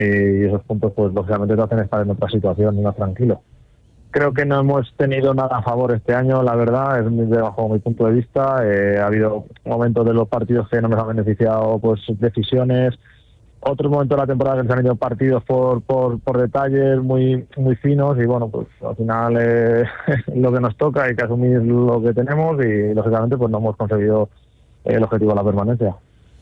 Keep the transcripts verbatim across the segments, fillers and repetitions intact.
y esos puntos pues lógicamente te hacen estar en otra situación, más tranquilo. Creo que no hemos tenido nada a favor este año, la verdad, es muy bajo mi punto de vista. Eh, ha habido momentos de los partidos que no nos han beneficiado, pues decisiones, otros momentos de la temporada que se han ido partidos por por, por detalles muy muy finos, y bueno, pues al final eh, lo que nos toca, hay que asumir lo que tenemos, y lógicamente pues no hemos conseguido eh, el objetivo de la permanencia.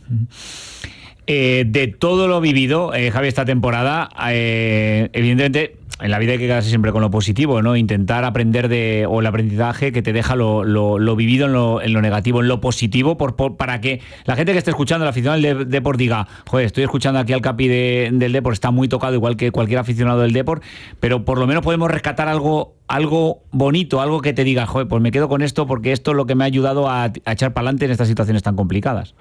Eh, de todo lo vivido, eh, Javi, esta temporada, eh, evidentemente en la vida hay que quedarse siempre con lo positivo, ¿no? Intentar aprender de, o el aprendizaje que te deja lo, lo, lo vivido en lo, en lo negativo, en lo positivo, por, por, para que la gente que esté escuchando, el aficionado del de, Depor, diga, joder, estoy escuchando aquí al capi de, del Depor, está muy tocado, igual que cualquier aficionado del Depor, pero por lo menos podemos rescatar algo, algo bonito, algo que te diga, joder, pues me quedo con esto porque esto es lo que me ha ayudado a, a echar para adelante en estas situaciones tan complicadas.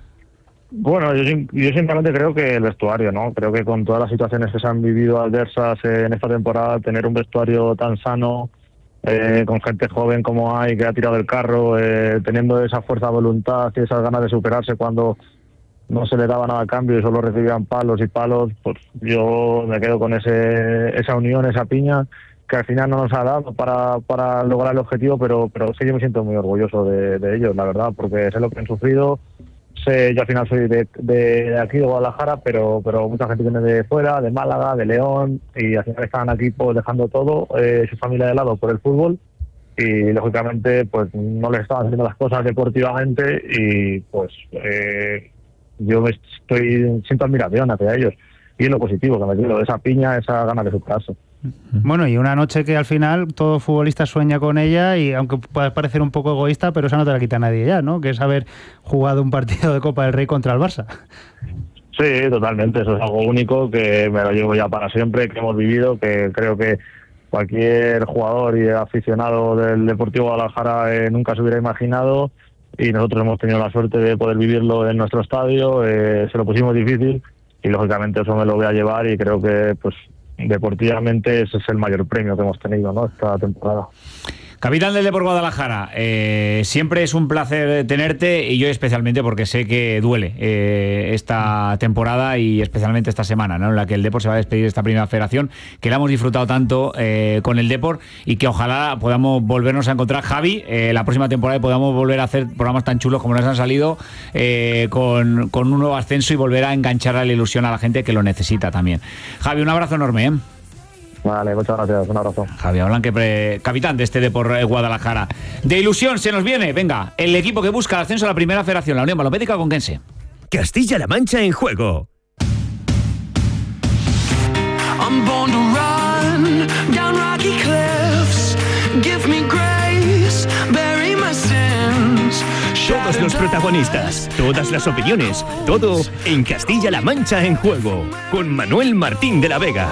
Bueno, yo, yo simplemente creo que el vestuario, ¿no? Creo que con todas las situaciones que se han vivido adversas en esta temporada, tener un vestuario tan sano, eh, con gente joven como hay, que ha tirado el carro, eh, teniendo esa fuerza de voluntad y esas ganas de superarse cuando no se le daba nada a cambio y solo recibían palos y palos, pues yo me quedo con ese esa unión, esa piña, que al final no nos ha dado para, para lograr el objetivo, pero, pero sí yo me siento muy orgulloso de, de ellos, la verdad, porque sé lo que han sufrido. Sé, yo al final soy de, de aquí, de Guadalajara, pero pero mucha gente viene de fuera, de Málaga, de León, y al final están aquí pues dejando todo, eh, su familia de lado por el fútbol, y lógicamente pues no les estaban haciendo las cosas deportivamente, y pues eh, yo me estoy siento admiración hacia ellos, y es lo positivo que me quedo, esa piña, esa gana de superarse. Bueno, y una noche que al final todo futbolista sueña con ella, y aunque pueda parecer un poco egoísta, pero esa no te la quita nadie ya, ¿no? Que es haber jugado un partido de Copa del Rey contra el Barça. Sí, totalmente, eso es algo único que me lo llevo ya para siempre, que hemos vivido, que creo que cualquier jugador y aficionado del Deportivo Guadalajara eh, nunca se hubiera imaginado, y nosotros hemos tenido la suerte de poder vivirlo en nuestro estadio, eh, se lo pusimos difícil, y lógicamente eso me lo voy a llevar, y creo que pues deportivamente ese es el mayor premio que hemos tenido, ¿no?, esta temporada. Capitán del Depor Guadalajara, eh, siempre es un placer tenerte, y yo especialmente porque sé que duele eh, esta temporada y especialmente esta semana, ¿no?, en la que el Depor se va a despedir de esta primera federación, que la hemos disfrutado tanto eh, con el Depor, y que ojalá podamos volvernos a encontrar, Javi, eh, la próxima temporada, y podamos volver a hacer programas tan chulos como nos han salido, eh, con, con un nuevo ascenso, y volver a enganchar a la ilusión a la gente que lo necesita también. Javi, un abrazo enorme, ¿eh? Vale, muchas gracias, un abrazo. Javier Blanque, pre, capitán de este Depor Guadalajara. De ilusión se nos viene, venga, el equipo que busca el ascenso a la primera federación, la Unión Balonméstica Conquense. Castilla-La Mancha en juego. I'm born to run down rocky cliffs. Give me grace, bury my sins. Todos los protagonistas, todas las opiniones, todo en Castilla-La Mancha en juego, con Manuel Martín de la Vega.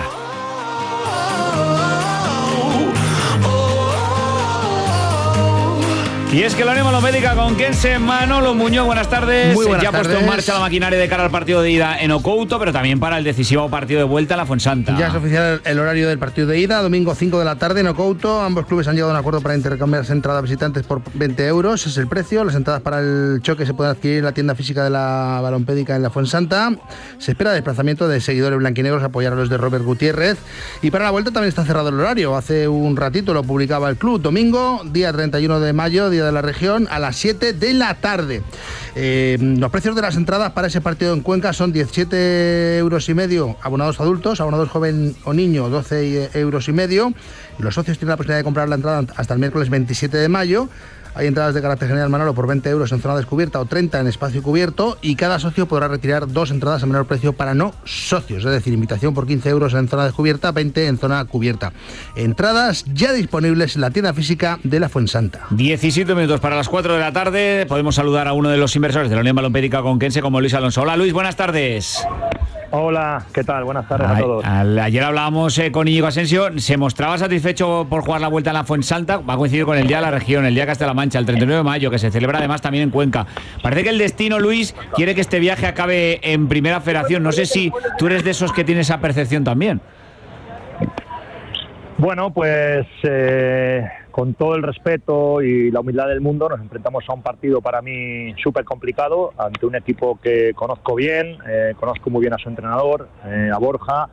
Y es que la Unión Balonméstica Conquense, Manolo Muñoz, buenas tardes. Muy buenas ya ha puesto tardes. en marcha la maquinaria de cara al partido de ida en Ocouto, pero también para el decisivo partido de vuelta a la Fuensanta. Ya es oficial el horario del partido de ida, domingo cinco de la tarde en Ocouto. Ambos clubes han llegado a un acuerdo para intercambiar las entradas visitantes por veinte euros, es el precio. Las entradas para el choque se pueden adquirir en la tienda física de la Balonméstica en la Fuensanta. Se espera desplazamiento de seguidores blanquinegros a apoyar a los de Robert Gutiérrez. Y para la vuelta también está cerrado el horario. Hace un ratito lo publicaba el club. Domingo, día treinta y uno de mayo, día de la región, a las siete de la tarde. Eh, los precios de las entradas para ese partido en Cuenca son diecisiete euros y medio abonados adultos, abonados joven o niño doce euros y medio. Y los socios tienen la posibilidad de comprar la entrada hasta el miércoles veintisiete de mayo. Hay entradas de carácter general, Manolo, por veinte euros en zona descubierta o treinta en espacio cubierto, y cada socio podrá retirar dos entradas a menor precio para no socios, es decir, invitación por quince euros en zona descubierta, veinte en zona cubierta. Entradas ya disponibles en la tienda física de la Fuensanta. diecisiete minutos para las cuatro de la tarde. Podemos saludar a uno de los inversores de la Unión Balonméstica Conquense, como Luis Alonso. Hola, Luis, buenas tardes. Hola, ¿qué tal? Buenas tardes a, a todos. A, ayer hablábamos eh, con Íñigo Asensio. Se mostraba satisfecho por jugar la vuelta en la Fuensanta. Va a coincidir con el Día de la Región, el Día de Castilla-La Mancha, el treinta y nueve de mayo, que se celebra además también en Cuenca. Parece que el destino, Luis, quiere que este viaje acabe en primera federación. No sé si tú eres de esos que tiene esa percepción también. Bueno, pues eh, con todo el respeto y la humildad del mundo, nos enfrentamos a un partido para mí súper complicado, ante un equipo que conozco bien, eh, conozco muy bien a su entrenador, eh, a Borja,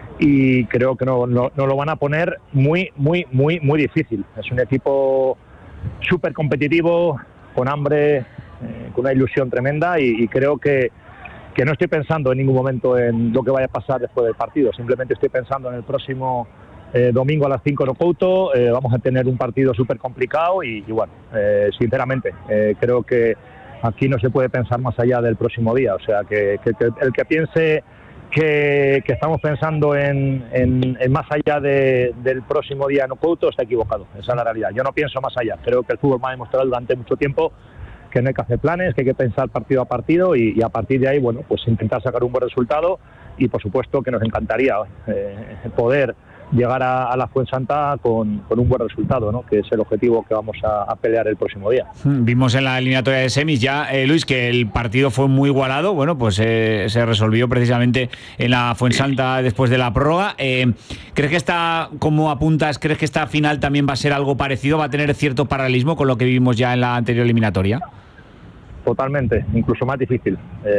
y creo que no, no, no lo van a poner muy, muy, muy, muy difícil. Es un equipo súper competitivo, con hambre, eh, con una ilusión tremenda, y, y creo que, que no estoy pensando en ningún momento en lo que vaya a pasar después del partido, simplemente estoy pensando en el próximo eh, domingo a las cinco en Ocoutó. Eh, vamos a tener un partido súper complicado y, y bueno, eh, sinceramente, eh, creo que aquí no se puede pensar más allá del próximo día, o sea, que, que, que el que piense que, que estamos pensando en, en, en más allá de, del próximo día en Ocoutó está equivocado, esa es la realidad. Yo no pienso más allá, creo que el fútbol me ha demostrado durante mucho tiempo que no hay que hacer planes, que hay que pensar partido a partido y, y a partir de ahí, bueno, pues intentar sacar un buen resultado y por supuesto que nos encantaría eh, poder llegar a, a la Fuensanta con, con un buen resultado, ¿no? Que es el objetivo que vamos a, a pelear el próximo día. Vimos en la eliminatoria de semis ya, eh, Luis, que el partido fue muy igualado. Bueno, pues eh, se resolvió precisamente en la Fuensanta después de la prórroga. Eh, ¿Crees que esta, como apuntas, crees que esta final también va a ser algo parecido? ¿Va a tener cierto paralelismo con lo que vimos ya en la anterior eliminatoria? Totalmente, incluso más difícil.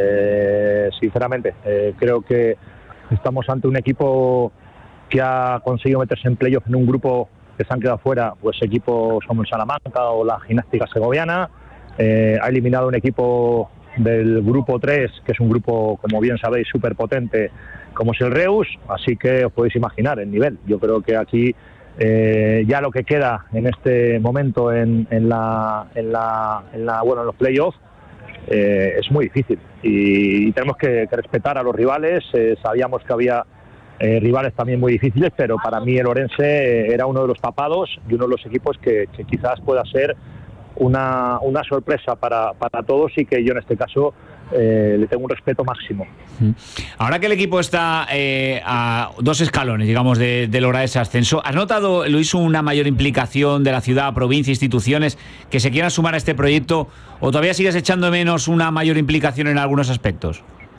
Eh, sinceramente, eh, creo que estamos ante un equipo que ha conseguido meterse en playoff en un grupo que se han quedado fuera, pues equipos como el Salamanca o la Gimnástica Segoviana. Eh, ha eliminado un equipo del grupo tres, que es un grupo, como bien sabéis, súper potente, como es el Reus, así que os podéis imaginar el nivel. Yo creo que aquí eh, ya lo que queda en este momento en, en, la, en, la, en, la, bueno, en los playoffs eh, es muy difícil y, y tenemos que, que respetar a los rivales. Eh, sabíamos que había Eh, rivales también muy difíciles, pero para mí el Orense eh, era uno de los tapados y uno de los equipos que, que quizás pueda ser una, una sorpresa para, para todos y que yo en este caso eh, le tengo un respeto máximo. Ahora que el equipo está eh, a dos escalones, digamos, de, de lograr ese ascenso, ¿has notado, Luis, una mayor implicación de la ciudad, provincia, instituciones que se quieran sumar a este proyecto o todavía sigues echando de menos una mayor implicación en algunos aspectos?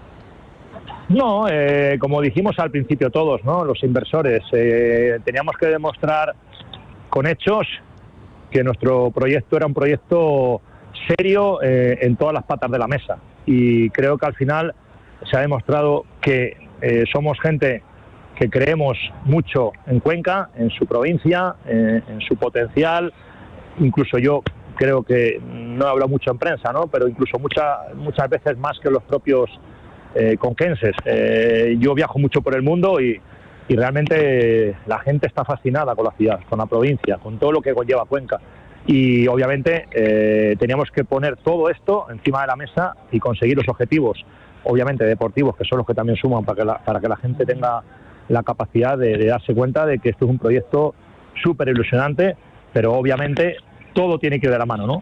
No, eh, como dijimos al principio todos, ¿no? Los inversores, eh, teníamos que demostrar con hechos que nuestro proyecto era un proyecto serio eh, en todas las patas de la mesa y creo que al final se ha demostrado que eh, somos gente que creemos mucho en Cuenca, en su provincia, eh, en su potencial. Incluso yo creo que no he hablado mucho en prensa, ¿no? Pero incluso mucha, muchas veces más que los propios Eh, conquenses. Eh, yo viajo mucho por el mundo y, y realmente eh, la gente está fascinada con la ciudad, con la provincia, con todo lo que conlleva Cuenca. Y obviamente eh, teníamos que poner todo esto encima de la mesa y conseguir los objetivos, obviamente deportivos, que son los que también suman para que la, para que la gente tenga la capacidad de, de darse cuenta de que esto es un proyecto súper ilusionante, pero obviamente todo tiene que ir de la mano, ¿no?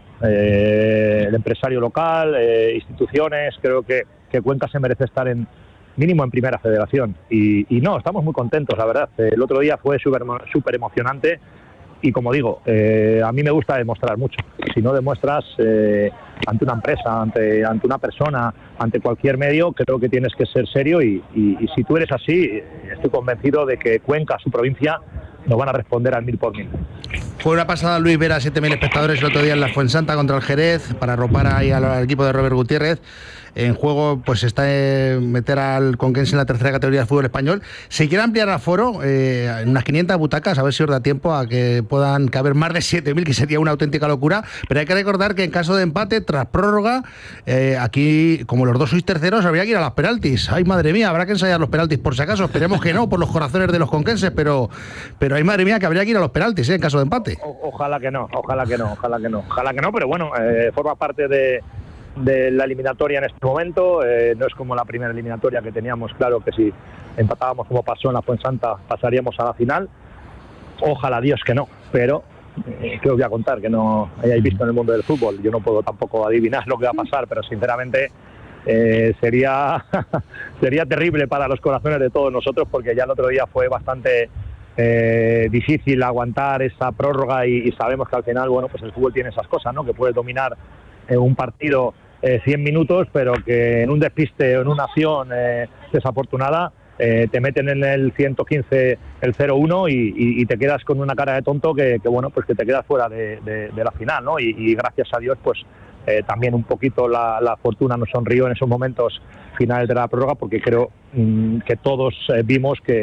Eh, el empresario local, eh, instituciones, creo que que Cuenca se merece estar en mínimo en primera federación y, y no, estamos muy contentos, la verdad. El otro día fue súper súper emocionante y como digo, eh, a mí me gusta demostrar mucho. Si no demuestras eh, ante una empresa, ante, ante una persona, ante cualquier medio, creo que tienes que ser serio y, y, y si tú eres así, estoy convencido de que Cuenca, su provincia, nos van a responder al mil por mil. Fue una pasada, Luis, ver a siete mil espectadores el otro día en la Fuensanta contra el Jerez para arropar ahí al, al equipo de Robert Gutiérrez. En juego pues está eh, meter al Conquense en la tercera categoría de fútbol español. Si quiere ampliar el aforo eh, en unas quinientas butacas, a ver si os da tiempo a que puedan caber más de siete mil, que sería una auténtica locura. Pero hay que recordar que en caso de empate, tras prórroga, eh, aquí, como los dos sois terceros, habría que ir a las penaltis. Ay, madre mía, habrá que ensayar los penaltis por si acaso. Esperemos que no, por los corazones de los conquenses, pero, pero ay, madre mía, que habría que ir a los penaltis eh, en caso de empate. O, ojalá que no, ojalá que no, ojalá que no, ojalá que no, pero bueno, eh, forma parte de de la eliminatoria en este momento. Eh, no es como la primera eliminatoria que teníamos claro que si empatábamos como pasó en la Fuensanta pasaríamos a la final. Ojalá Dios que no, pero eh, ¿qué os voy a contar? Que no hayáis visto en el mundo del fútbol. Yo no puedo tampoco adivinar lo que va a pasar, pero sinceramente eh, sería sería terrible para los corazones de todos nosotros, porque ya el otro día fue bastante eh, difícil aguantar esa prórroga y, y sabemos que al final, bueno, pues el fútbol tiene esas cosas, ¿no? Que puedes dominar eh, un partido Eh, cien minutos, pero que en un despiste o en una acción eh, desafortunada eh, te meten en el ciento quince el cero uno y, y, y te quedas con una cara de tonto que, que bueno, pues que te quedas fuera de, de, de la final, ¿no? Y, y gracias a Dios, pues eh, también un poquito la, la fortuna nos sonrió en esos momentos finales de la prórroga, porque creo mmm, que todos eh, vimos que